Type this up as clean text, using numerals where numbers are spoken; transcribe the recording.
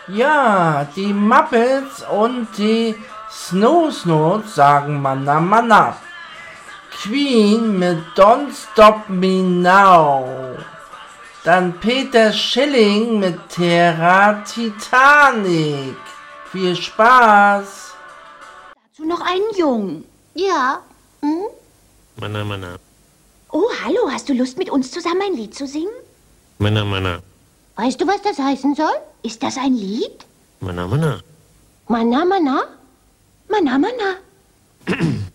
Ja, die Muppets und die Snoo-Snoots sagen Manna Manna. Queen mit Don't Stop Me Now. Dann Peter Schilling mit Terra Titanic. Viel Spaß. Dazu noch einen Jungen. Ja. Hm? Manna, Manna. Oh, hallo, hast du Lust, mit uns zusammen ein Lied zu singen? Manna, Manna. Weißt du, was das heißen soll? Ist das ein Lied? Manna, Manna. Manna, Manna? Manna, Manna.